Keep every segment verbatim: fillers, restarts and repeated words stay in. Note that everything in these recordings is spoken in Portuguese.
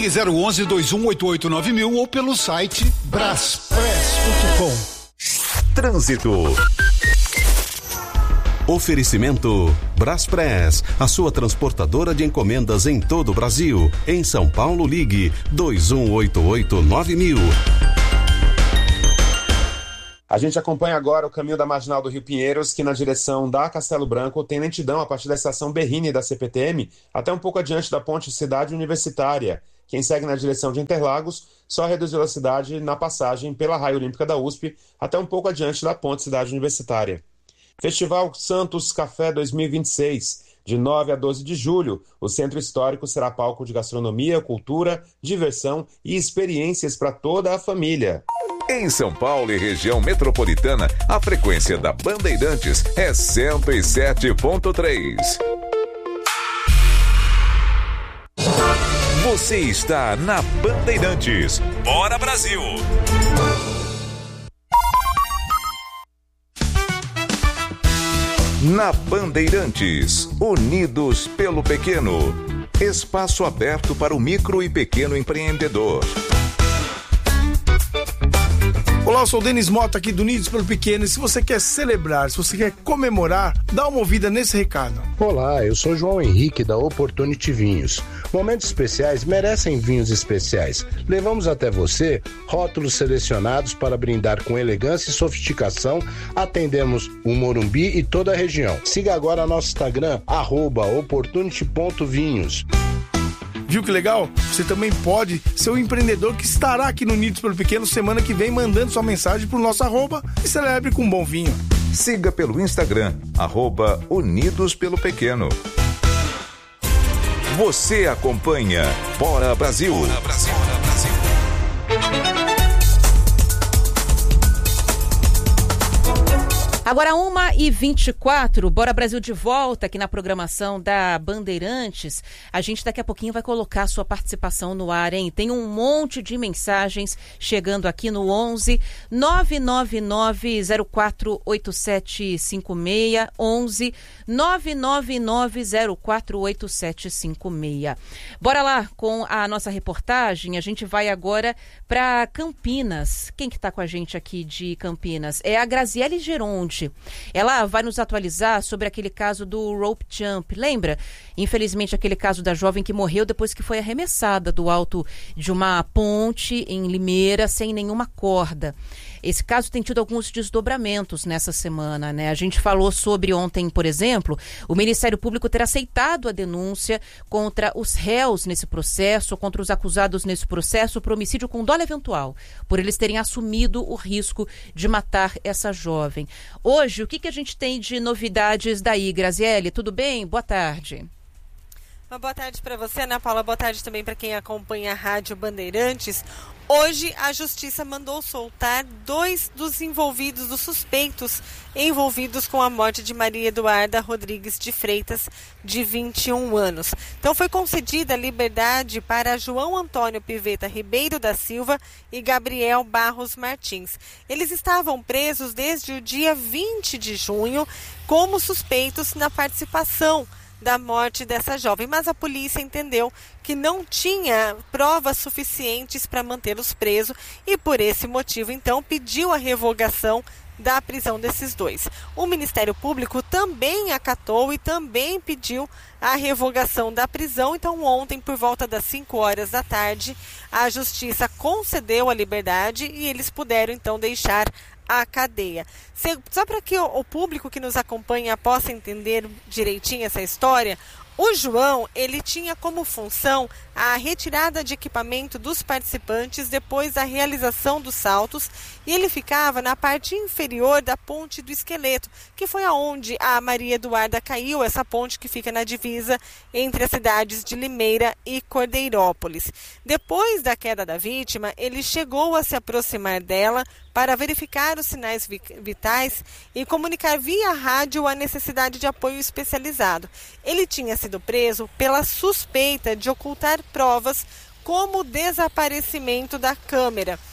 Ligue zero onze, dois um oito oito nove mil ou pelo site braspress ponto com. Trânsito. Oferecimento Braspress, a sua transportadora de encomendas em todo o Brasil. Em São Paulo, ligue dois um oito oito nove mil. A gente acompanha agora o caminho da Marginal do Rio Pinheiros, que na direção da Castelo Branco tem lentidão a partir da estação Berrini da C P T M até um pouco adiante da ponte Cidade Universitária. Quem segue na direção de Interlagos só reduz velocidade na passagem pela Raia Olímpica da U S P até um pouco adiante da ponte Cidade Universitária. Festival Santos Café dois mil e vinte e seis. De nove a doze de julho, o Centro Histórico será palco de gastronomia, cultura, diversão e experiências para toda a família. Em São Paulo e região metropolitana, a frequência da Bandeirantes é cento e sete ponto três. Você está na Bandeirantes. Bora, Brasil! Na Bandeirantes, Unidos pelo Pequeno. Espaço aberto para o micro e pequeno empreendedor. Olá, eu sou o Denis Mota aqui do Unidos pelo Pequeno e se você quer celebrar, se você quer comemorar, dá uma ouvida nesse recado. Olá, eu sou João Henrique da Opportunity Vinhos. Momentos especiais merecem vinhos especiais. Levamos até você rótulos selecionados para brindar com elegância e sofisticação. Atendemos o Morumbi e toda a região. Siga agora nosso Instagram, arroba opportunity ponto vinhos. Viu que legal? Você também pode ser o empreendedor que estará aqui no Unidos pelo Pequeno semana que vem mandando sua mensagem pro nosso arroba e celebre com um bom vinho. Siga pelo Instagram, arroba Unidos pelo Pequeno. Você acompanha Bora Brasil. Bora Brasil. Bora Brasil. Agora uma e vinte e quatro, Bora Brasil de volta aqui na programação da Bandeirantes. A gente daqui a pouquinho vai colocar a sua participação no ar, hein? Tem um monte de mensagens chegando aqui no onze nove nove nove zero quatro oito sete cinco seis, onze nove nove nove zero quatro oito sete cinco seis. Bora lá com a nossa reportagem. A gente vai agora para Campinas. Quem que tá com a gente aqui de Campinas? É a Graziele Geronde. Ela vai nos atualizar sobre aquele caso do rope jump. Lembra? Infelizmente, aquele caso da jovem que morreu depois que foi arremessada do alto de uma ponte em Limeira sem nenhuma corda. Esse caso tem tido alguns desdobramentos nessa semana, né? A gente falou sobre ontem, por exemplo, o Ministério Público ter aceitado a denúncia contra os réus nesse processo, contra os acusados nesse processo por homicídio com dolo eventual, por eles terem assumido o risco de matar essa jovem. Hoje, o que, que a gente tem de novidades daí, Graziele? Tudo bem? Boa tarde. Uma boa tarde para você, Ana Paula. Boa tarde também para quem acompanha a Rádio Bandeirantes. Hoje, a Justiça mandou soltar dois dos envolvidos, dos suspeitos envolvidos com a morte de Maria Eduarda Rodrigues de Freitas, de vinte e um anos. Então, foi concedida a liberdade para João Antônio Piveta Ribeiro da Silva e Gabriel Barros Martins. Eles estavam presos desde o dia vinte de junho como suspeitos na participação da morte dessa jovem, mas a polícia entendeu que não tinha provas suficientes para mantê-los presos e por esse motivo, então, pediu a revogação da prisão desses dois. O Ministério Público também acatou e também pediu a revogação da prisão. Então, ontem, por volta das cinco horas da tarde, a Justiça concedeu a liberdade e eles puderam, então, deixar a cadeia. Só para que o público que nos acompanha possa entender direitinho essa história, o João, ele tinha como função a retirada de equipamento dos participantes depois da realização dos saltos e ele ficava na parte inferior da ponte do esqueleto, que foi aonde a Maria Eduarda caiu, essa ponte que fica na divisa entre as cidades de Limeira e Cordeirópolis. Depois da queda da vítima, ele chegou a se aproximar dela para verificar os sinais vitais e comunicar via rádio a necessidade de apoio especializado. Ele tinha sido preso pela suspeita de ocultar provas como o desaparecimento da câmera.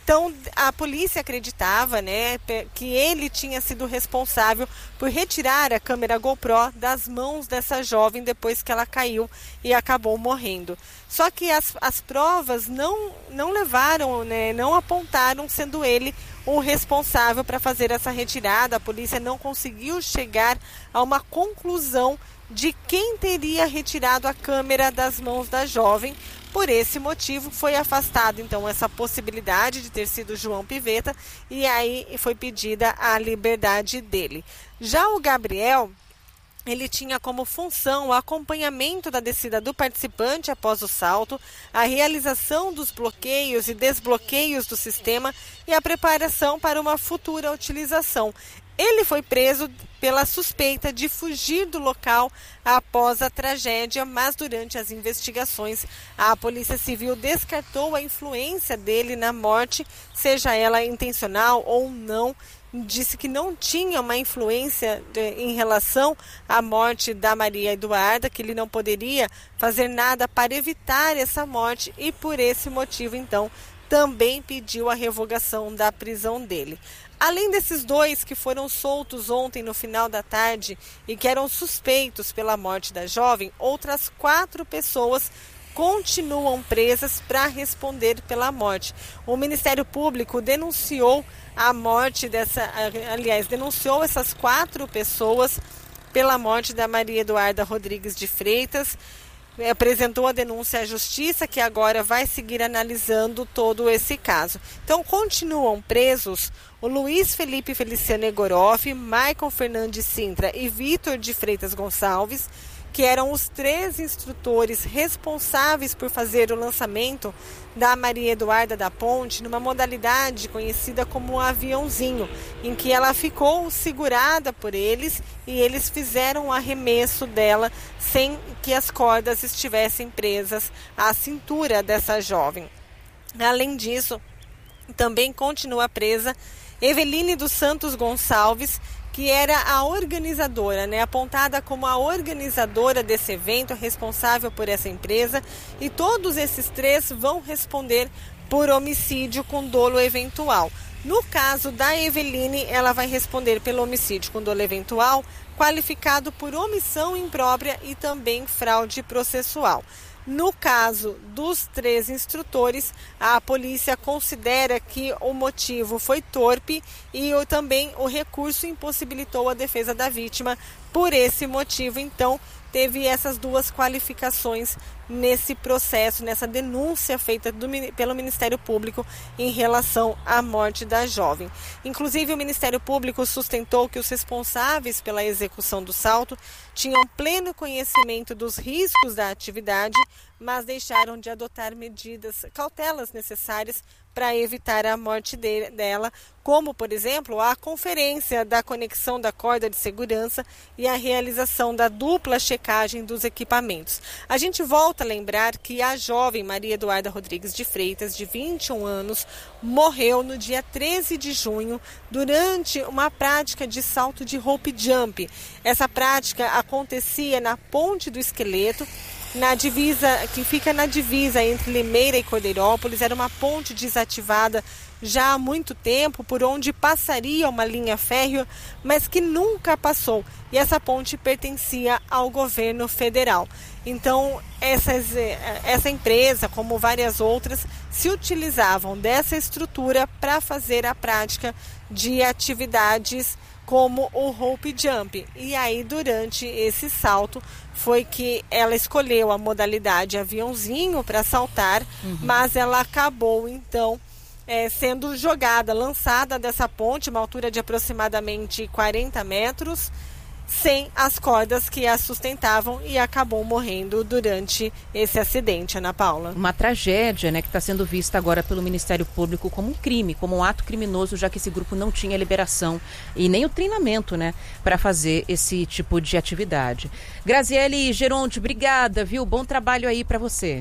Então, a polícia acreditava, né, que ele tinha sido responsável por retirar a câmera GoPro das mãos dessa jovem depois que ela caiu e acabou morrendo. Só que as, as provas não, não levaram, né, não apontaram sendo ele o responsável para fazer essa retirada. A polícia não conseguiu chegar a uma conclusão de quem teria retirado a câmera das mãos da jovem. Por esse motivo, foi afastado, então, essa possibilidade de ter sido João Pivetta, e aí foi pedida a liberdade dele. Já o Gabriel, ele tinha como função o acompanhamento da descida do participante após o salto, a realização dos bloqueios e desbloqueios do sistema e a preparação para uma futura utilização. Ele foi preso pela suspeita de fugir do local após a tragédia, mas durante as investigações a Polícia Civil descartou a influência dele na morte, seja ela intencional ou não. Disse que não tinha uma influência de, em relação à morte da Maria Eduarda, que ele não poderia fazer nada para evitar essa morte e por esse motivo, então, também pediu a revogação da prisão dele. Além desses dois que foram soltos ontem no final da tarde e que eram suspeitos pela morte da jovem, outras quatro pessoas continuam presas para responder pela morte. O Ministério Público denunciou a morte dessa, aliás, denunciou essas quatro pessoas pela morte da Maria Eduarda Rodrigues de Freitas, apresentou a denúncia à Justiça, que agora vai seguir analisando todo esse caso. Então, continuam presos o Luiz Felipe Feliciano Egoroff, Maicon Fernandes Sintra e Vitor de Freitas Gonçalves, que eram os três instrutores responsáveis por fazer o lançamento da Maria Eduarda da Ponte numa modalidade conhecida como aviãozinho, em que ela ficou segurada por eles e eles fizeram o arremesso dela sem que as cordas estivessem presas à cintura dessa jovem. Além disso, também continua presa Eveline dos Santos Gonçalves, que era a organizadora, né, apontada como a organizadora desse evento, responsável por essa empresa, e todos esses três vão responder por homicídio com dolo eventual. No caso da Eveline, ela vai responder pelo homicídio com dolo eventual, qualificado por omissão imprópria e também fraude processual. No caso dos três instrutores, a polícia considera que o motivo foi torpe e o, também o recurso impossibilitou a defesa da vítima. Por esse motivo, então, teve essas duas qualificações nesse processo, nessa denúncia feita do, pelo Ministério Público em relação à morte da jovem. Inclusive, o Ministério Público sustentou que os responsáveis pela execução do salto tinham pleno conhecimento dos riscos da atividade, mas deixaram de adotar medidas, cautelas necessárias para evitar a morte de, dela, como, por exemplo, a conferência da conexão da corda de segurança e a realização da dupla checagem dos equipamentos. A gente volta a lembrar que a jovem Maria Eduarda Rodrigues de Freitas, de vinte e um anos, morreu no dia treze de junho durante uma prática de salto de rope jump. Essa prática acontecia na Ponte do Esqueleto, na divisa, que fica na divisa entre Limeira e Cordeirópolis. Era uma ponte desativada já há muito tempo, por onde passaria uma linha férrea, mas que nunca passou. E essa ponte pertencia ao governo federal. Então, essas, essa empresa, como várias outras, se utilizavam dessa estrutura para fazer a prática de atividades como o rope jump. E aí, durante esse salto, foi que ela escolheu a modalidade aviãozinho para saltar, uhum. mas ela acabou, então, é, sendo jogada, lançada dessa ponte, uma altura de aproximadamente quarenta metros, sem as cordas que a sustentavam, e acabou morrendo durante esse acidente, Ana Paula. Uma tragédia, né, que está sendo vista agora pelo Ministério Público como um crime, como um ato criminoso, já que esse grupo não tinha liberação e nem o treinamento, né, para fazer esse tipo de atividade. Graziele Geronte, obrigada, viu? Bom trabalho aí para você.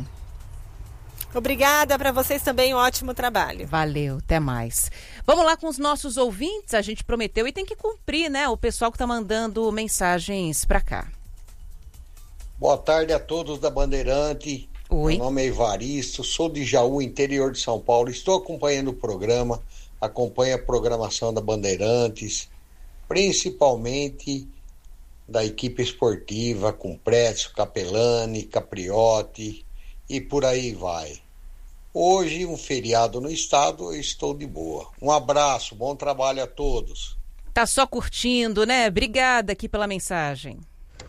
Obrigada, para vocês também, um ótimo trabalho. Valeu, até mais. Vamos lá com os nossos ouvintes, a gente prometeu e tem que cumprir, né? O pessoal que está mandando mensagens para cá. Boa tarde a todos da Bandeirante, Oi. Meu nome é Evaristo, sou de Jaú, interior de São Paulo. Estou acompanhando o programa, acompanho a programação da Bandeirantes, principalmente da equipe esportiva, com Précio, Capelani, Capriotti e por aí vai. Hoje, um feriado no estado, eu estou de boa. Um abraço, bom trabalho a todos. Tá só curtindo, né? Obrigada aqui pela mensagem.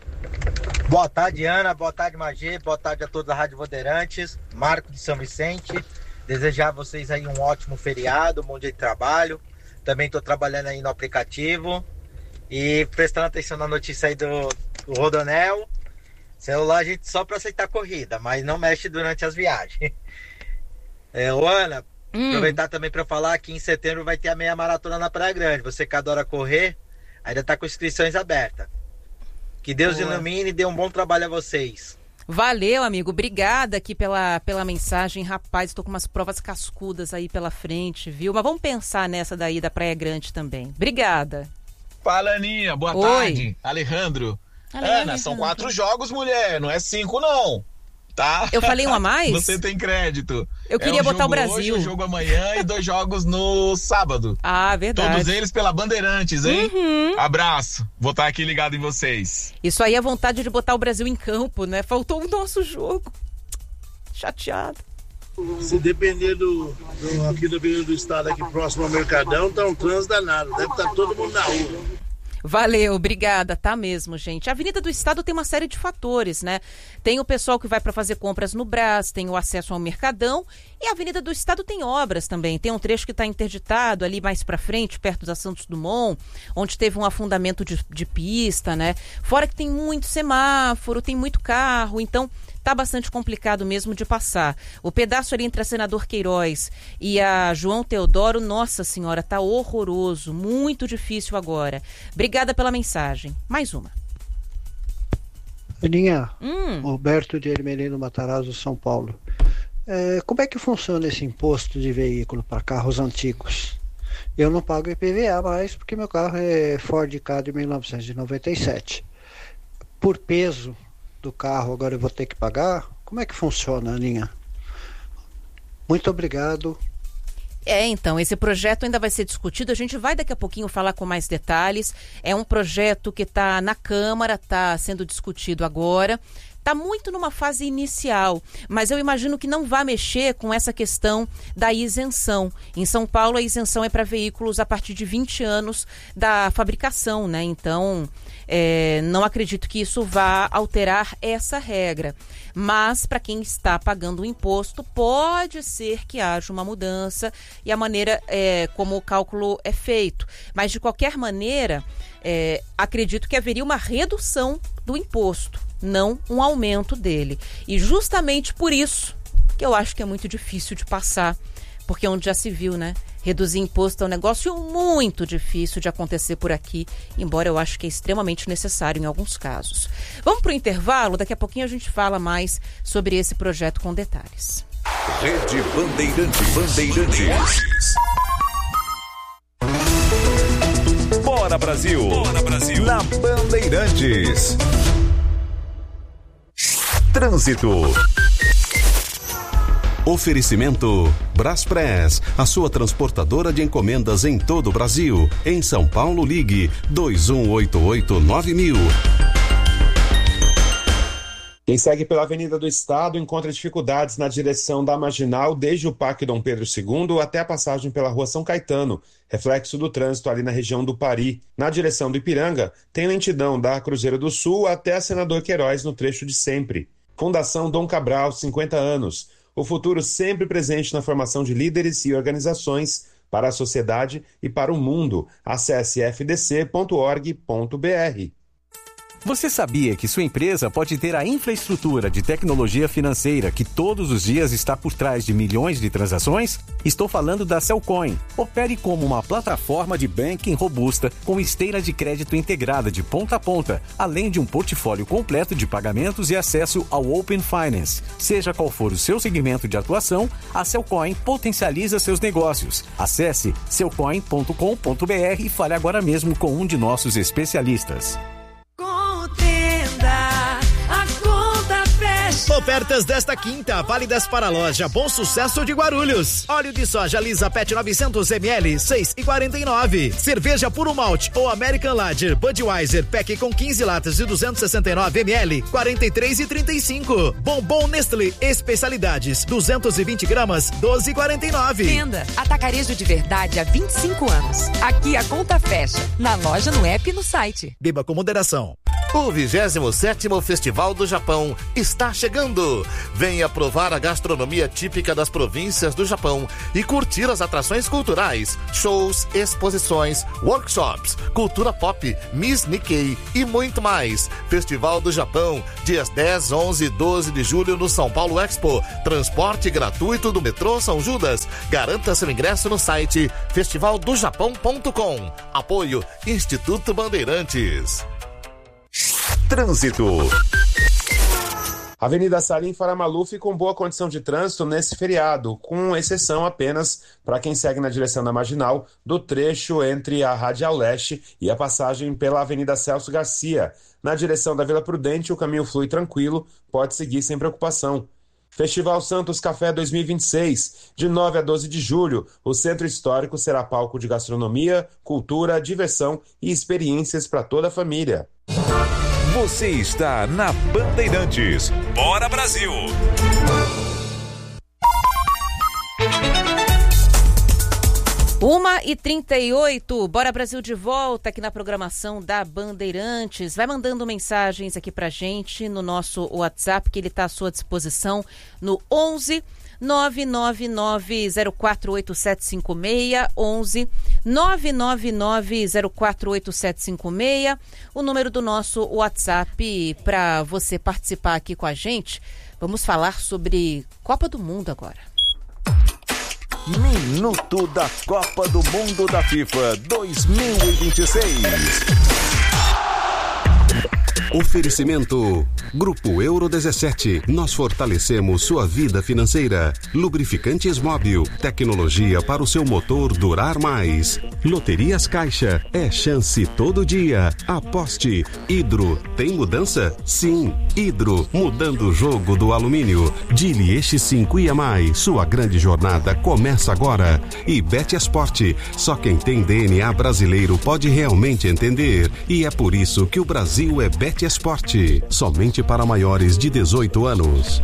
Boa tarde, Ana. Boa tarde, Magê. Boa tarde a todos da Rádio Bandeirantes. Marco de São Vicente. Desejar a vocês aí um ótimo feriado, um bom dia de trabalho. Também estou trabalhando aí no aplicativo. E prestando atenção na notícia aí do, do Rodonel. Celular a gente só para aceitar corrida, mas não mexe durante as viagens. É, ô Ana, hum. aproveitar também para falar que em setembro vai ter a meia maratona na Praia Grande. Você que adora correr, ainda está com inscrições abertas. Que Deus Boa. ilumine e dê um bom trabalho a vocês. Valeu, amigo. Obrigada aqui pela, pela mensagem. Rapaz, estou com umas provas cascudas aí pela frente, viu? Mas vamos pensar nessa daí da Praia Grande também. Obrigada. Fala, Aninha. Boa Oi. tarde. Alejandro. Alejandro. Ana, são quatro jogos, mulher. Não é cinco, não. Tá? Eu falei um a mais? Você tem crédito. Eu queria é um botar o Brasil. Hoje, um jogo amanhã e dois jogos no sábado. Ah, verdade. Todos eles pela Bandeirantes, hein? Uhum. Abraço. Vou estar aqui ligado em vocês. Isso aí é vontade de botar o Brasil em campo, né? Faltou o nosso jogo. Chateado. Se depender do, do aqui do Avenida do Estado, aqui próximo ao Mercadão, tá um trânsito danado. Deve estar todo mundo na rua. Valeu, obrigada, tá mesmo, gente. A Avenida do Estado tem uma série de fatores, né? Tem o pessoal que vai para fazer compras no Brás, tem o acesso ao Mercadão e a Avenida do Estado tem obras também. Tem um trecho que está interditado ali mais para frente, perto da Santos Dumont, onde teve um afundamento de, de pista, né? Fora que tem muito semáforo, tem muito carro, então tá bastante complicado mesmo de passar. O pedaço ali entre a Senador Queiroz e a João Teodoro, nossa senhora, tá horroroso, muito difícil agora. Obrigada pela mensagem. Mais uma. Aninha, hum. Roberto de Hermelino Matarazzo, São Paulo. É, como é que funciona esse imposto de veículo para carros antigos? Eu não pago I P V A mais porque meu carro é Ford Ka de mil novecentos e noventa e sete. Por peso do carro agora eu vou ter que pagar? Como é que funciona, Aninha? Muito obrigado. É, então, esse projeto ainda vai ser discutido, a gente vai daqui a pouquinho falar com mais detalhes. É um projeto que está na Câmara, está sendo discutido agora. Está muito numa fase inicial, mas eu imagino que não vai mexer com essa questão da isenção. Em São Paulo, a isenção é para veículos a partir de vinte anos da fabricação, né? Então, é, não acredito que isso vá alterar essa regra. Mas, para quem está pagando o imposto, pode ser que haja uma mudança e a maneira é, como o cálculo é feito. Mas, de qualquer maneira, é, acredito que haveria uma redução do imposto, não um aumento dele. E justamente por isso que eu acho que é muito difícil de passar, porque onde já se viu, né? Reduzir imposto é um negócio muito difícil de acontecer por aqui, embora eu acho que é extremamente necessário em alguns casos. Vamos para o intervalo, daqui a pouquinho a gente fala mais sobre esse projeto com detalhes. Rede Bandeirantes. Bandeirantes. Bora Brasil. Bora Brasil. Na Bandeirantes. Trânsito. Oferecimento Braspress, a sua transportadora de encomendas em todo o Brasil. Em São Paulo, ligue dois um oito oito nove mil. Quem segue pela Avenida do Estado encontra dificuldades na direção da Marginal desde o Parque Dom Pedro segundo até a passagem pela Rua São Caetano, reflexo do trânsito ali na região do Pari. Na direção do Ipiranga, tem lentidão da Cruzeiro do Sul até a Senador Queiroz no trecho de sempre. Fundação Dom Cabral, cinquenta anos. O futuro sempre presente na formação de líderes e organizações para a sociedade e para o mundo. Acesse f d c ponto org ponto b r. Você sabia que sua empresa pode ter a infraestrutura de tecnologia financeira que todos os dias está por trás de milhões de transações? Estou falando da Cellcoin. Opere como uma plataforma de banking robusta com esteira de crédito integrada de ponta a ponta, além de um portfólio completo de pagamentos e acesso ao Open Finance. Seja qual for o seu segmento de atuação, a Cellcoin potencializa seus negócios. Acesse cellcoin ponto com ponto b r e fale agora mesmo com um de nossos especialistas. A conta fecha. ofertas desta quinta, válidas para a loja Bom Sucesso de Guarulhos. Óleo de soja Lisa Pet novecentos mililitros, seis e quarenta e nove. Cerveja Puro Malte ou American Lager Budweiser Pack com quinze latas de duzentos e sessenta e nove mililitros, quarenta e três e trinta e cinco. Bombom Nestlé Especialidades, duzentos e vinte gramas, doze e quarenta e nove. Venda Atacarejo de verdade há vinte e cinco anos. Aqui a conta fecha. Na loja, no app e no site. Beba com moderação. O vigésimo sétimo Festival do Japão está chegando. Venha provar a gastronomia típica das províncias do Japão e curtir as atrações culturais, shows, exposições, workshops, cultura pop, Miss Nikkei e muito mais. Festival do Japão, dias dez, onze e doze de julho no São Paulo Expo. Transporte gratuito do metrô São Judas. Garanta seu ingresso no site festival do japão ponto com. Apoio Instituto Bandeirantes. Trânsito. Avenida Salim Farah Maluf com boa condição de trânsito nesse feriado, com exceção apenas para quem segue na direção da Marginal, do trecho entre a Radial Leste e a passagem pela Avenida Celso Garcia. Na direção da Vila Prudente, o caminho flui tranquilo, pode seguir sem preocupação. Festival Santos Café dois mil e vinte e seis, de nove a doze de julho, o Centro Histórico será palco de gastronomia, cultura, diversão e experiências para toda a família. Você está na Bandeirantes. Bora Brasil! uma e trinta e oito, Bora Brasil de volta aqui na programação da Bandeirantes. Vai mandando mensagens aqui pra gente no nosso WhatsApp, que ele tá à sua disposição no onze nove nove nove zero quatro oito sete cinco seis, onze nove nove nove zero quatro oito sete cinco seis, o número do nosso WhatsApp para você participar aqui com a gente. Vamos falar sobre Copa do Mundo agora. Minuto da Copa do Mundo da FIFA dois mil e vinte e seis. Oferecimento Grupo Euro dezessete. Nós fortalecemos sua vida financeira. Lubrificantes Móbil. Tecnologia para o seu motor durar mais. Loterias Caixa. É chance todo dia. Aposte. Hidro. Tem mudança? Sim. Hidro. Mudando o jogo do alumínio. Dili Eixo cinco e mais. Sua grande jornada começa agora. E Bet Esporte. Só quem tem D N A brasileiro pode realmente entender. E é por isso que o Brasil é Bet Esporte. Somente para maiores de dezoito anos.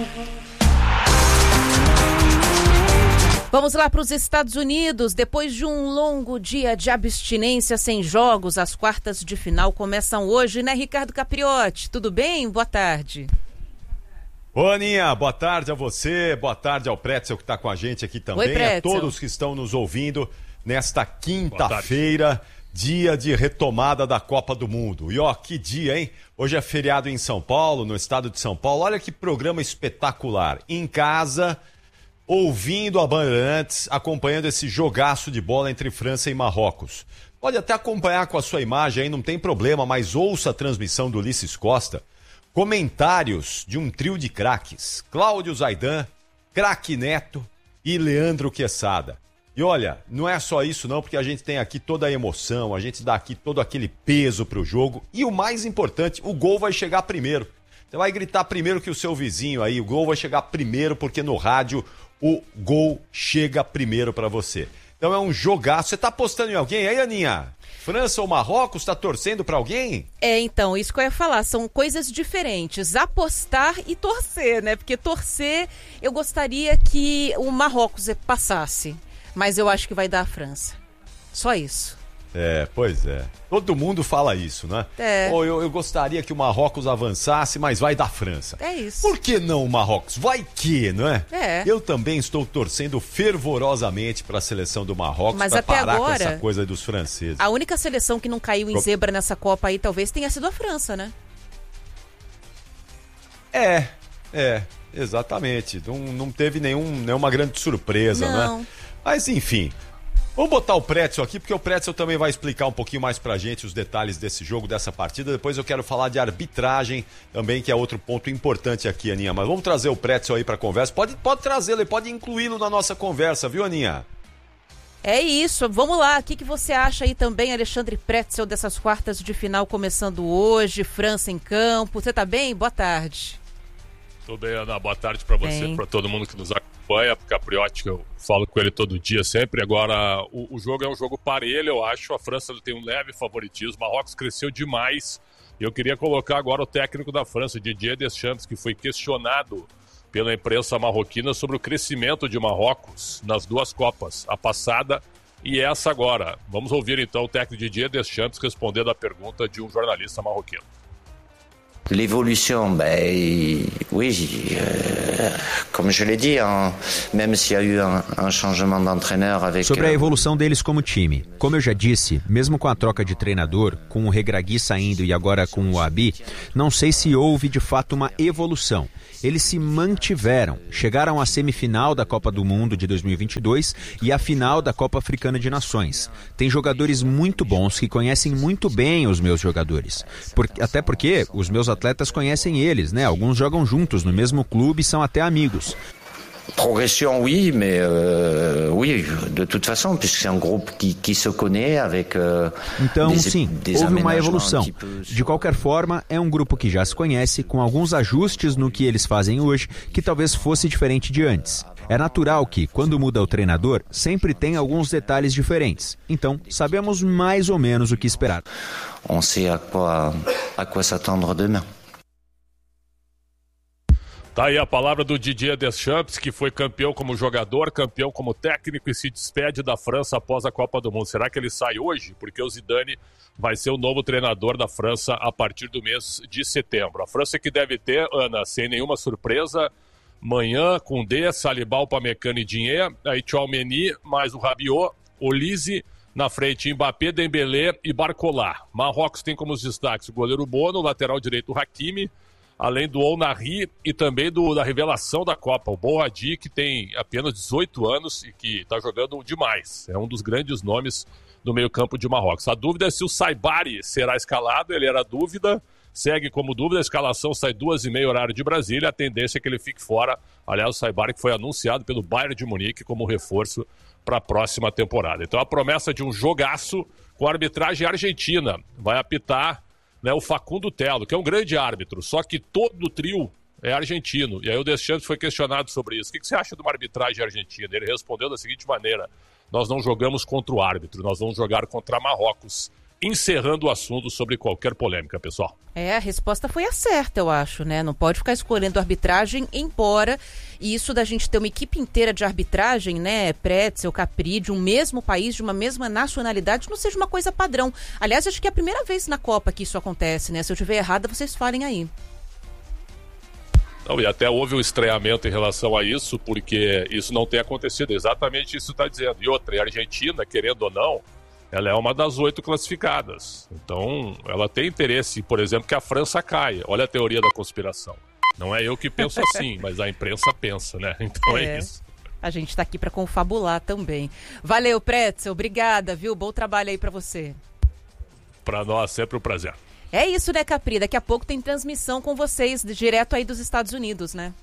Vamos lá para os Estados Unidos. Depois de um longo dia de abstinência sem jogos, as quartas de final começam hoje, né, Ricardo Capriotti? Tudo bem? Boa tarde. Ô, Aninha, boa tarde a você, boa tarde ao Pretzel que está com a gente aqui também. Oi, Pretzel. A todos que estão nos ouvindo nesta quinta-feira, dia de retomada da Copa do Mundo. E ó, que dia, hein? Hoje é feriado em São Paulo, no estado de São Paulo. Olha que programa espetacular. Em casa, ouvindo a Bandeirantes, acompanhando esse jogaço de bola entre França e Marrocos. Pode até acompanhar com a sua imagem aí, não tem problema, mas ouça a transmissão do Ulisses Costa. Comentários de um trio de craques. Cláudio Zaidan, Craque Neto e Leandro Quesada. E olha, não é só isso não, porque a gente tem aqui toda a emoção, a gente dá aqui todo aquele peso pro jogo. E o mais importante, o gol vai chegar primeiro. Você vai gritar primeiro que o seu vizinho aí, o gol vai chegar primeiro, porque no rádio o gol chega primeiro pra você. Então é um jogaço. Você tá apostando em alguém aí, Aninha? França ou Marrocos? Tá torcendo pra alguém? É, então, isso que eu ia falar, são coisas diferentes. Apostar e torcer, né? Porque torcer, eu gostaria que o Marrocos passasse. Mas eu acho que vai dar a França. Só isso. É, pois é. Todo mundo fala isso, né? É. Ou eu, eu gostaria que o Marrocos avançasse, mas vai dar França. É isso. Por que não o Marrocos? Vai que, não é? É. Eu também estou torcendo fervorosamente para a seleção do Marrocos, mas para até parar agora, com essa coisa dos franceses. A única seleção que não caiu em zebra nessa Copa aí talvez tenha sido a França, né? É, é, exatamente. Não, não teve nenhum, nenhuma grande surpresa, não. né? Mas enfim, vamos botar o Pretzel aqui, porque o Pretzel também vai explicar um pouquinho mais pra gente os detalhes desse jogo, dessa partida. Depois eu quero falar de arbitragem também, que é outro ponto importante aqui, Aninha. Mas vamos trazer o Pretzel aí pra conversa. Pode, pode trazê-lo, pode incluí-lo na nossa conversa, viu, Aninha? É isso, vamos lá. O que, que você acha aí também, Alexandre Pretzel, dessas quartas de final começando hoje, França em campo? Você tá bem? Boa tarde. Tudo bem, Ana? Boa tarde para você, para todo mundo que nos acompanha. Capriotti, eu falo com ele todo dia sempre. Agora, o, o jogo é um jogo parelho, eu acho. A França tem um leve favoritismo. Marrocos cresceu demais. E eu queria colocar agora o técnico da França, Didier Deschamps, que foi questionado pela imprensa marroquina sobre o crescimento de Marrocos nas duas Copas, a passada e essa agora. Vamos ouvir então o técnico Didier Deschamps respondendo à pergunta de um jornalista marroquino. L'évolution, ben oui, euh, comme je l'ai dit, hein, même s'il y a eu un, un changement d'entraîneur avec... Sobre a evolução deles como time. Como eu já disse, mesmo com a troca de treinador, com o Regragui saindo e agora com o Abi, não sei se houve de fato uma evolução. Eles se mantiveram, chegaram à semifinal da Copa do Mundo de dois mil e vinte e dois e à final da Copa Africana de Nações. Tem jogadores muito bons que conhecem muito bem os meus jogadores. Por, até porque os meus atletas conhecem eles, né? Alguns jogam juntos no mesmo clube e são até amigos. Progression, oui, mais euh, oui, de toute façon, puisque c'est un groupe qui, qui se connaît avec euh, Então, des, sim, des houve uma evolução. Um tipo... De qualquer forma, é um grupo que já se conhece, com alguns ajustes no que eles fazem hoje, que talvez fosse diferente de antes. É natural que, quando muda o treinador, sempre tem alguns detalhes diferentes. Então, sabemos mais ou menos o que esperar. On sait à quoi, à quoi s'attendre demain. Tá aí a palavra do Didier Deschamps, que foi campeão como jogador, campeão como técnico e se despede da França após a Copa do Mundo. Será que ele sai hoje? Porque o Zidane vai ser o novo treinador da França a partir do mês de setembro. A França que deve ter, Ana, sem nenhuma surpresa, Manhã, Koundé, Saliba, Upamecano e Digne, aí Tchouaméni, mais o Rabiot, Olise, na frente Mbappé, Dembélé e Barcola. Marrocos tem como os destaques o goleiro Bono, o lateral direito Hakimi, além do Ounahi e também do, da revelação da Copa, o Boadi, que tem apenas dezoito anos e que está jogando demais. É um dos grandes nomes do meio-campo de Marrocos. A dúvida é se o Saibari será escalado, ele era dúvida, segue como dúvida, a escalação sai duas e meia horário de Brasília, a tendência é que ele fique fora. Aliás, o Saibari que foi anunciado pelo Bayern de Munique como reforço para a próxima temporada. Então a promessa de um jogaço com a arbitragem argentina. Vai apitar, né, o Facundo Telo, que é um grande árbitro, só que todo o trio é argentino. E aí o Deschamps foi questionado sobre isso. O que você acha de uma arbitragem argentina? Ele respondeu da seguinte maneira: nós não jogamos contra o árbitro, nós vamos jogar contra Marrocos. Encerrando o assunto sobre qualquer polêmica, pessoal. É, a resposta foi a certa, eu acho, né? Não pode ficar escolhendo arbitragem, embora isso da gente ter uma equipe inteira de arbitragem, né? Pretzel, Capri, de um mesmo país, de uma mesma nacionalidade, não seja uma coisa padrão. Aliás, acho que é a primeira vez na Copa que isso acontece, né? Se eu estiver errada, vocês falem aí. Não, e até houve um estranhamento em relação a isso, porque isso não tem acontecido. Exatamente isso está dizendo. E outra, a Argentina, querendo ou não, ela é uma das oito classificadas. Então, ela tem interesse, por exemplo, que a França caia. Olha a teoria da conspiração. Não é eu que penso assim, mas a imprensa pensa, né? Então é, é isso. A gente está aqui para confabular também. Valeu, Pretzel. Obrigada, viu? Bom trabalho aí para você. Para nós, sempre um prazer. É isso, né, Capri? Daqui a pouco tem transmissão com vocês, direto aí dos Estados Unidos, né?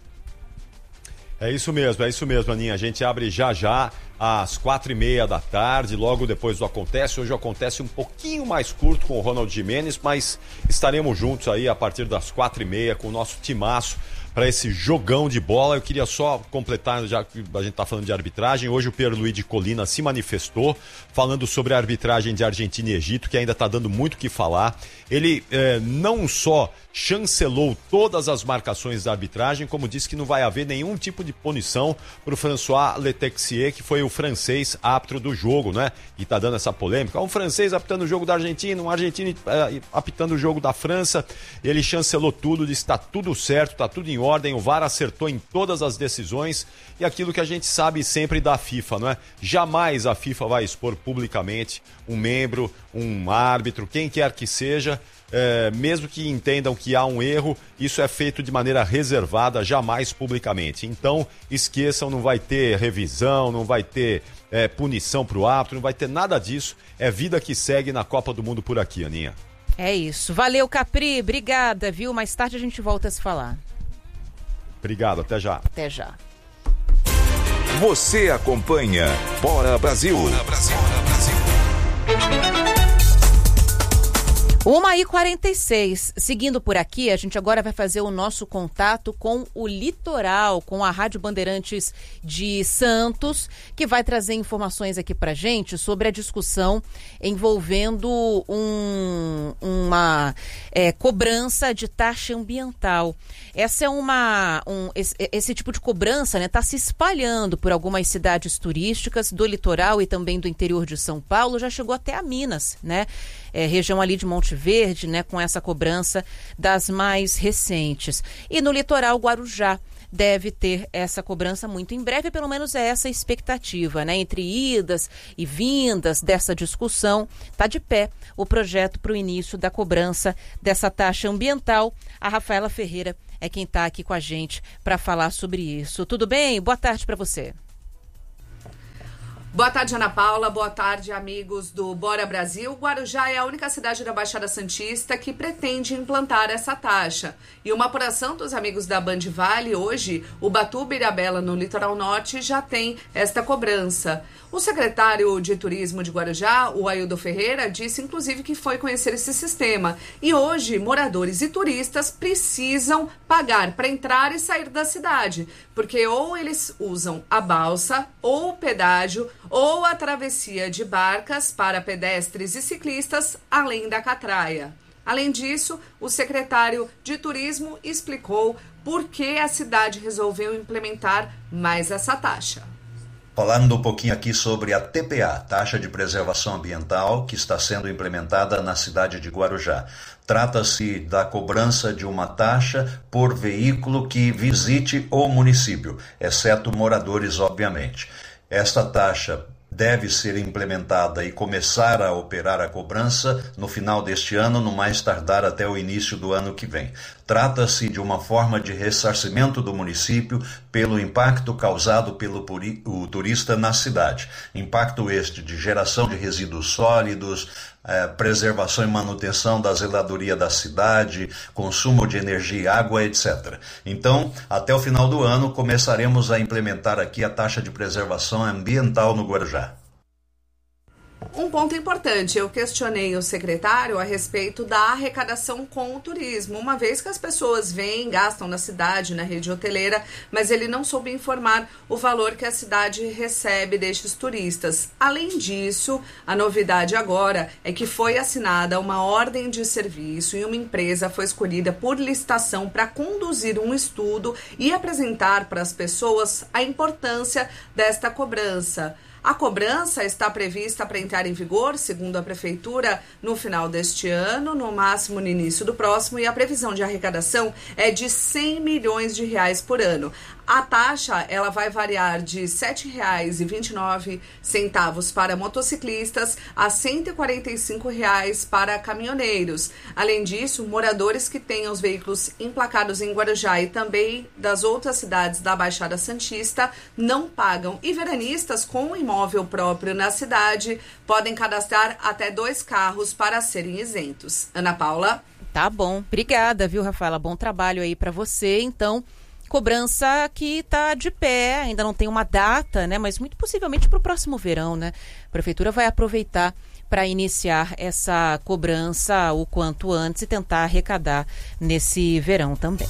É isso mesmo, é isso mesmo, Aninha. A gente abre já já às quatro e meia da tarde, logo depois do Acontece. Hoje acontece um pouquinho mais curto com o Ronald Gimenez, mas estaremos juntos aí a partir das quatro e meia com o nosso timaço para esse jogão de bola. Eu queria só completar, já que a gente está falando de arbitragem, hoje o Pierluigi Collina se manifestou falando sobre a arbitragem de Argentina e Egito, que ainda está dando muito o que falar. Ele eh, não só chancelou todas as marcações da arbitragem, como disse que não vai haver nenhum tipo de punição para o François Letexier, que foi o francês árbitro do jogo, né? E está dando essa polêmica. Um francês apitando o jogo da Argentina, um argentino eh, apitando o jogo da França. Ele chancelou tudo, disse que está tudo certo, está tudo em ordem, o V A R acertou em todas as decisões e aquilo que a gente sabe sempre da FIFA, não é? Jamais a FIFA vai expor publicamente um membro, um árbitro, quem quer que seja, é, mesmo que entendam que há um erro, isso é feito de maneira reservada, jamais publicamente. Então, esqueçam, não vai ter revisão, não vai ter é, punição para o árbitro, não vai ter nada disso. É vida que segue na Copa do Mundo por aqui, Aninha. É isso. Valeu, Capri. Obrigada, viu? Mais tarde a gente volta a se falar. Obrigado, até já. Até já. Você acompanha Bora Brasil. Bora Brasil. Bora Brasil. uma e quarenta e seis. Seguindo por aqui, a gente agora vai fazer o nosso contato com o Litoral, com a Rádio Bandeirantes de Santos, que vai trazer informações aqui pra gente sobre a discussão envolvendo um, uma é, cobrança de taxa ambiental. Essa é uma, um, esse, esse tipo de cobrança, né, tá se espalhando por algumas cidades turísticas do litoral e também do interior de São Paulo, já chegou até a Minas, né? É, região ali de Monte Verde, né, com essa cobrança das mais recentes. E no litoral Guarujá deve ter essa cobrança muito em breve, pelo menos é essa a expectativa, né? Entre idas e vindas dessa discussão, está de pé o projeto para o início da cobrança dessa taxa ambiental. A Rafaela Ferreira é quem está aqui com a gente para falar sobre isso. Tudo bem? Boa tarde para você. Boa tarde, Ana Paula. Boa tarde, amigos do Bora Brasil. Guarujá é a única cidade da Baixada Santista que pretende implantar essa taxa. E uma apuração dos amigos da Band Vale, hoje, Ubatuba e Ilhabela, no litoral norte, já tem esta cobrança. O secretário de Turismo de Guarujá, o Aildo Ferreira, disse, inclusive, que foi conhecer esse sistema. E hoje, moradores e turistas precisam pagar para entrar e sair da cidade, porque ou eles usam a balsa, ou o pedágio, ou a travessia de barcas para pedestres e ciclistas, além da catraia. Além disso, o secretário de Turismo explicou por que a cidade resolveu implementar mais essa taxa. Falando um pouquinho aqui sobre a T P A, Taxa de Preservação Ambiental, que está sendo implementada na cidade de Guarujá. Trata-se da cobrança de uma taxa por veículo que visite o município, exceto moradores, obviamente. Esta taxa deve ser implementada e começar a operar a cobrança no final deste ano, no mais tardar até o início do ano que vem. Trata-se de uma forma de ressarcimento do município pelo impacto causado pelo o turista na cidade. Impacto este de geração de resíduos sólidos, eh, preservação e manutenção da zeladoria da cidade, consumo de energia e água, etcétera. Então, até o final do ano, começaremos a implementar aqui a taxa de preservação ambiental no Guarujá. Um ponto importante, eu questionei o secretário a respeito da arrecadação com o turismo, uma vez que as pessoas vêm, gastam na cidade, na rede hoteleira, mas ele não soube informar o valor que a cidade recebe destes turistas. Além disso, a novidade agora é que foi assinada uma ordem de serviço e uma empresa foi escolhida por licitação para conduzir um estudo e apresentar para as pessoas a importância desta cobrança. A cobrança está prevista para entrar em vigor, segundo a Prefeitura, no final deste ano, no máximo no início do próximo, e a previsão de arrecadação é de cem milhões de reais por ano. A taxa ela vai variar de sete reais e vinte e nove centavos para motociclistas a cento e quarenta e cinco reais para caminhoneiros. Além disso, moradores que tenham os veículos emplacados em Guarujá e também das outras cidades da Baixada Santista não pagam. E veranistas com imóvel próprio na cidade podem cadastrar até dois carros para serem isentos. Ana Paula? Tá bom. Obrigada, viu, Rafaela? Bom trabalho aí para você. Então, cobrança que está de pé, ainda não tem uma data, né? Mas muito possivelmente para o próximo verão, né? A Prefeitura vai aproveitar para iniciar essa cobrança o quanto antes e tentar arrecadar nesse verão também.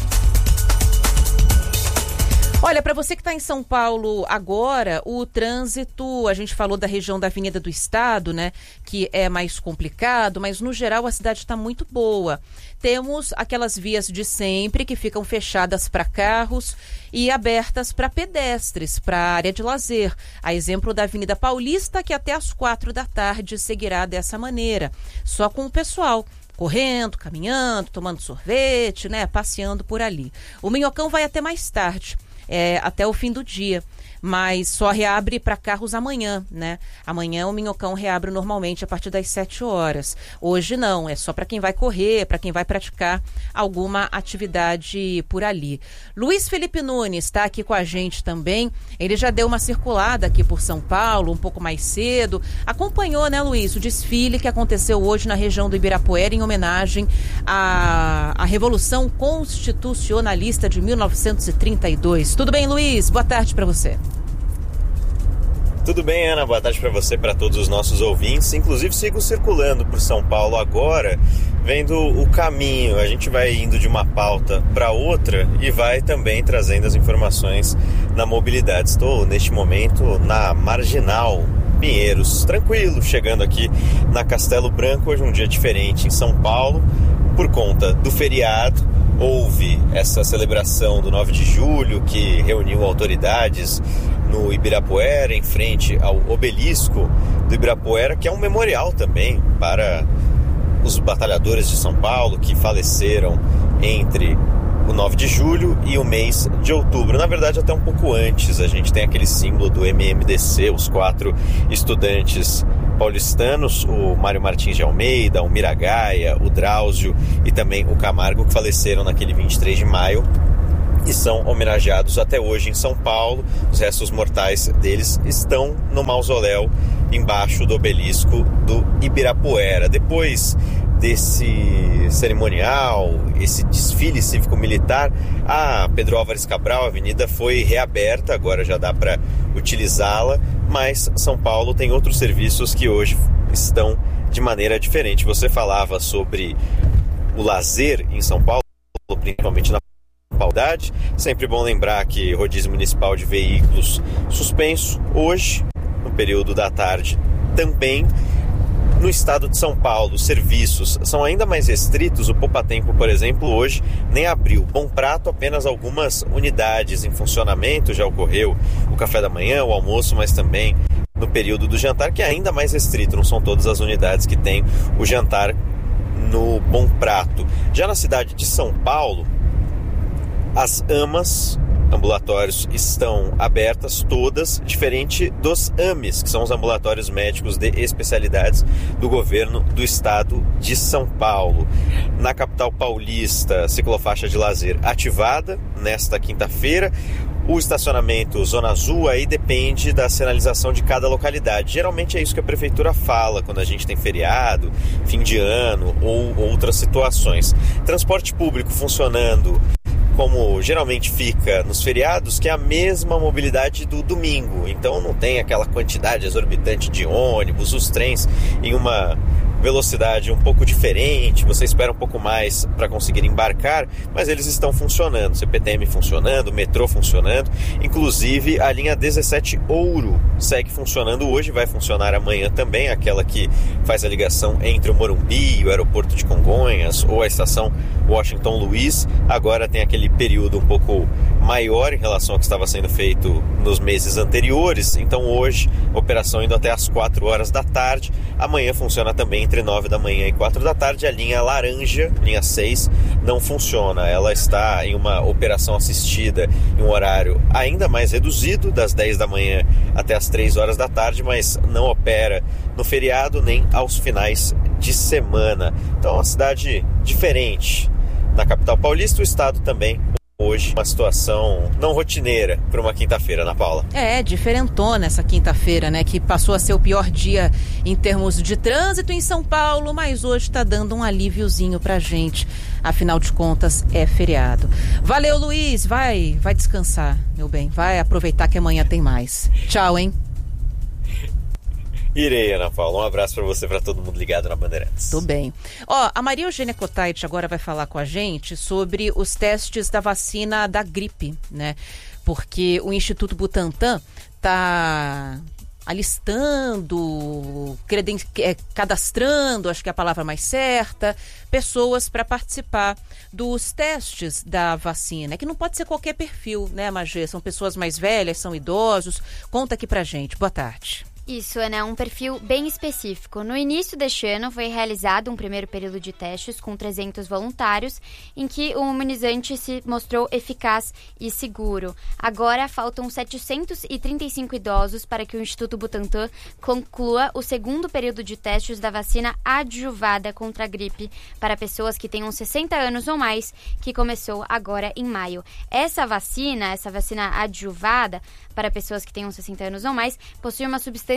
Olha, para você que está em São Paulo agora, o trânsito, a gente falou da região da Avenida do Estado, né, que é mais complicado, mas no geral a cidade está muito boa. Temos aquelas vias de sempre que ficam fechadas para carros e abertas para pedestres, para área de lazer. A exemplo da Avenida Paulista, que até às quatro da tarde seguirá dessa maneira, só com o pessoal correndo, caminhando, tomando sorvete, né, passeando por ali. O Minhocão vai até mais tarde. É, até o fim do dia, mas só reabre para carros amanhã, né? Amanhã o Minhocão reabre normalmente a partir das sete horas. Hoje não, é só para quem vai correr, para quem vai praticar alguma atividade por ali. Luiz Felipe Nunes está aqui com a gente também. Ele já deu uma circulada aqui por São Paulo, um pouco mais cedo. Acompanhou, né, Luiz, o desfile que aconteceu hoje na região do Ibirapuera em homenagem à, à Revolução Constitucionalista de mil novecentos e trinta e dois. Tudo bem, Luiz? Boa tarde para você. Tudo bem, Ana? Boa tarde para você e para todos os nossos ouvintes. Inclusive, sigo circulando por São Paulo agora vendo o caminho. A gente vai indo de uma pauta para outra e vai também trazendo as informações na mobilidade. Estou, neste momento, na Marginal Pinheiros, tranquilo, chegando aqui na Castelo Branco. Hoje um dia diferente em São Paulo, por conta do feriado. Houve essa celebração do nove de julho que reuniu autoridades no Ibirapuera, em frente ao obelisco do Ibirapuera, que é um memorial também para os batalhadores de São Paulo que faleceram entre o nove de julho e o mês de outubro. Na verdade, até um pouco antes. A gente tem aquele símbolo do M M D C, os quatro estudantes paulistanos, o Mário Martins de Almeida, o Miragaia, o Drauzio e também o Camargo, que faleceram naquele vinte e três de maio e são homenageados até hoje em São Paulo. Os restos mortais deles estão no mausoléu embaixo do obelisco do Ibirapuera. Depois desse cerimonial, esse desfile cívico-militar, a Pedro Álvares Cabral, a avenida foi reaberta, agora já dá para utilizá-la, mas São Paulo tem outros serviços que hoje estão de maneira diferente. Você falava sobre o lazer em São Paulo, principalmente na municipalidade. Sempre bom lembrar que rodízio municipal de veículos suspenso hoje, no período da tarde também. No estado de São Paulo, os serviços são ainda mais restritos. O Poupatempo, por exemplo, hoje nem abriu. Bom Prato, apenas algumas unidades em funcionamento. Já ocorreu o café da manhã, o almoço, mas também no período do jantar, que é ainda mais restrito. Não são todas as unidades que têm o jantar no Bom Prato. Já na cidade de São Paulo, as AMAs, ambulatórios, estão abertas todas, diferente dos AMES, que são os ambulatórios médicos de especialidades do governo do estado de São Paulo. Na capital paulista, ciclofaixa de lazer ativada nesta quinta-feira. O estacionamento Zona Azul aí depende da sinalização de cada localidade. Geralmente é isso que a prefeitura fala quando a gente tem feriado, fim de ano ou outras situações. Transporte público funcionando como geralmente fica nos feriados, que é a mesma mobilidade do domingo. Então não tem aquela quantidade exorbitante de ônibus, os trens em uma velocidade um pouco diferente, você espera um pouco mais para conseguir embarcar, mas eles estão funcionando. C P T M funcionando, o metrô funcionando, inclusive a linha dezessete Ouro segue funcionando hoje, vai funcionar amanhã também, aquela que faz a ligação entre o Morumbi, o aeroporto de Congonhas ou a estação Washington Luiz. Agora tem aquele período um pouco maior em relação ao que estava sendo feito nos meses anteriores, então hoje operação indo até às quatro horas da tarde. Amanhã funciona também entre nove da manhã e quatro da tarde. A linha laranja, linha seis, não funciona. Ela está em uma operação assistida em um horário ainda mais reduzido, das dez da manhã até as três horas da tarde, mas não opera no feriado nem aos finais de semana. Então é uma cidade diferente. Na capital paulista, o estado também hoje uma situação não rotineira para uma quinta-feira, Ana Paula. É, diferentona essa quinta-feira, né? Que passou a ser o pior dia em termos de trânsito em São Paulo, mas hoje está dando um alíviozinho pra gente. Afinal de contas, é feriado. Valeu, Luiz. Vai, vai descansar, meu bem. Vai aproveitar que amanhã tem mais. Tchau, hein? Irei, Ana Paula. Um abraço para você, para todo mundo ligado na Bandeirantes. Tudo bem. Ó, a Maria Eugênia Cotait agora vai falar com a gente sobre os testes da vacina da gripe, né? Porque o Instituto Butantan tá alistando, creden- cadastrando, acho que é a palavra mais certa, pessoas para participar dos testes da vacina, que não pode ser qualquer perfil, né, Magê? São pessoas mais velhas, são idosos. Conta aqui pra gente. Boa tarde. Isso, Ana, é um perfil bem específico. No início deste ano foi realizado um primeiro período de testes com trezentos voluntários, em que o imunizante se mostrou eficaz e seguro. Agora faltam setecentos e trinta e cinco idosos para que o Instituto Butantan conclua o segundo período de testes da vacina adjuvada contra a gripe para pessoas que tenham sessenta anos ou mais, que começou agora em maio. Essa vacina, essa vacina adjuvada para pessoas que tenham sessenta anos ou mais, possui uma substância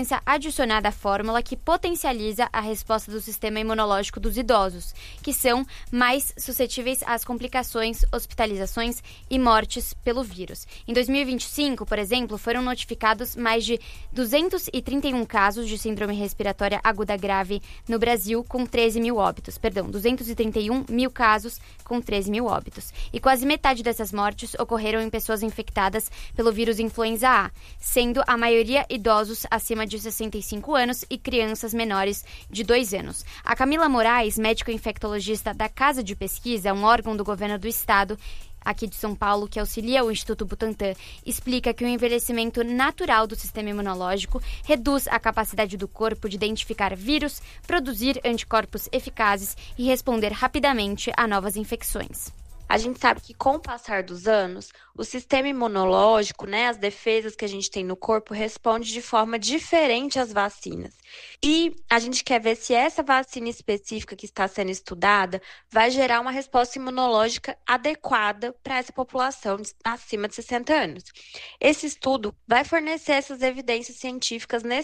substância adicionada à fórmula que potencializa a resposta do sistema imunológico dos idosos, que são mais suscetíveis às complicações, hospitalizações e mortes pelo vírus. Em dois mil e vinte e cinco, por exemplo, foram notificados mais de duzentos e trinta e um casos de síndrome respiratória aguda grave no Brasil, com treze mil óbitos. Perdão, duzentos e trinta e um mil casos com treze mil óbitos. E quase metade dessas mortes ocorreram em pessoas infectadas pelo vírus influenza A, sendo a maioria idosos acima de sessenta e cinco anos e crianças menores de dois anos. A Camila Moraes, médico infectologista da Casa de Pesquisa, um órgão do governo do estado, aqui de São Paulo, que auxilia o Instituto Butantan, explica que o envelhecimento natural do sistema imunológico reduz a capacidade do corpo de identificar vírus, produzir anticorpos eficazes e responder rapidamente a novas infecções. A gente sabe que com o passar dos anos, o sistema imunológico, né, as defesas que a gente tem no corpo, responde de forma diferente às vacinas. E a gente quer ver se essa vacina específica que está sendo estudada vai gerar uma resposta imunológica adequada para essa população acima de sessenta anos. Esse estudo vai fornecer essas evidências científicas necessárias